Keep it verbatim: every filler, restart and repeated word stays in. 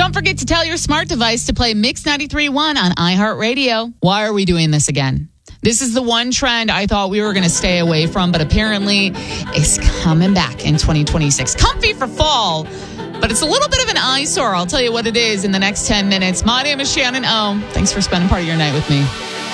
Don't forget to tell your smart device to play Mix ninety-three point one on iHeartRadio. Why are we doing this again? This is the one trend I thought we were going to stay away from, but apparently it's coming back in twenty twenty-six. Comfy for fall, but it's a little bit of an eyesore. I'll tell you what it is in the next ten minutes. My name is Shannon O. Thanks for spending part of your night with me.